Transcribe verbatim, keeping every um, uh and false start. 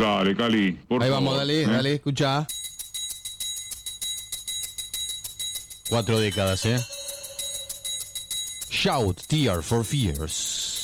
Dale, Cali, por Ahí favor. vamos, dale, ¿eh? dale, escucha. Cuatro décadas, ¿eh? Shout, Tear for Fears.